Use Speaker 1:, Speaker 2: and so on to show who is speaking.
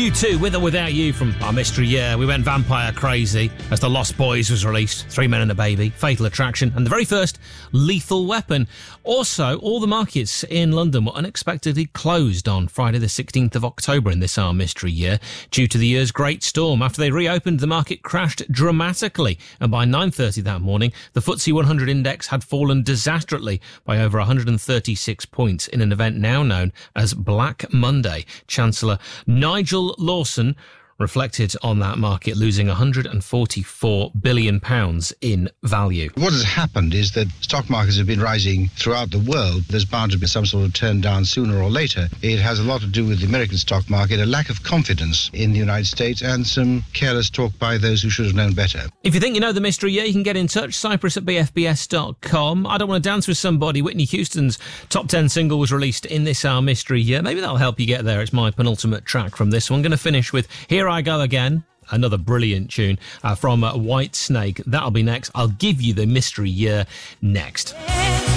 Speaker 1: U2 With or Without You from our mystery year. We went vampire crazy as The Lost Boys was released, Three Men and a Baby, Fatal Attraction, and the very first Lethal Weapon. Also, all the markets in London were unexpectedly closed on Friday the 16th of October in this our mystery year due to the year's great storm. After they reopened, the market crashed dramatically, and by 9:30 that morning, the FTSE 100 index had fallen disastrously by over 136 points in an event now known as Black Monday. Chancellor Nigel Lawson reflected on that market, losing £144 billion in value.
Speaker 2: What has happened is that stock markets have been rising throughout the world. There's bound to be some sort of turn down sooner or later. It has a lot to do with the American stock market, a lack of confidence in the United States, and some careless talk by those who should have known better.
Speaker 1: If you think you know the mystery, yeah, you can get in touch. Cyprus@bfbs.com. I Don't Want to Dance With Somebody. Whitney Houston's top 10 single was released in this our mystery year. Maybe that'll help you get there. It's my penultimate track from this one. I'm going to finish with Here I Go Again, another brilliant tune from White Snake. That'll be next. I'll give you the mystery year next.